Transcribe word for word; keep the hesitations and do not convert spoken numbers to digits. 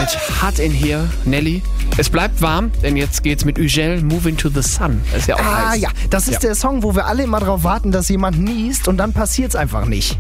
mit Hot in Here, Nelly. Es bleibt warm, denn jetzt geht's mit Ugel, Move into the Sun. Das ist ja auch Ah heiß. ja, das ist Ja. der Song, wo wir alle immer drauf warten, dass jemand niest und dann passiert's einfach nicht.